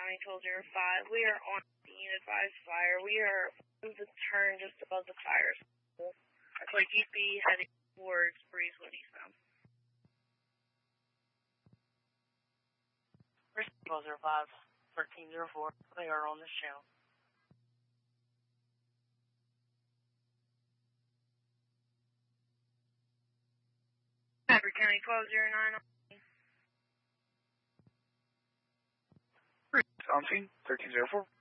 County 1205. We are on the advised fire. We are on the turn just above the fire school. Like you'd be heading towards Breezewood eastbound. 1205, 1304. They are on this channel. Maverick County 1209. On scene, 1304.